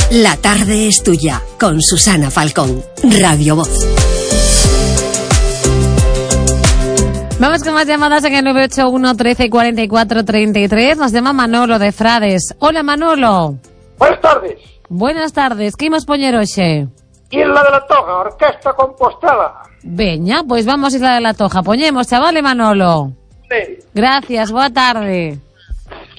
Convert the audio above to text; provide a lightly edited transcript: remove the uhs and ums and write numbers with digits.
La tarde es tuya, con Susana Falcón, Radio Voz. Vamos con más llamadas en el 981 13 44 33. Nos llama Manolo de Frades. Hola, Manolo. Buenas tardes. Buenas tardes. ¿Qué imos poñer hoxe? Isla de la Toja, Orquesta Compostela. Veña, pois vamos a Isla de la Toja. Poñemos, chavale, Manolo. Sí. Gracias, boa tarde.